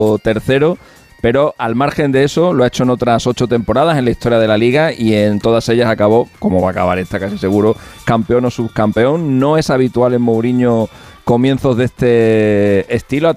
tercero, pero al margen de eso lo ha hecho en otras 8 temporadas en la historia de la liga y en todas ellas acabó, como va a acabar esta casi seguro, campeón o subcampeón. No es habitual en Mourinho comienzos de este estilo.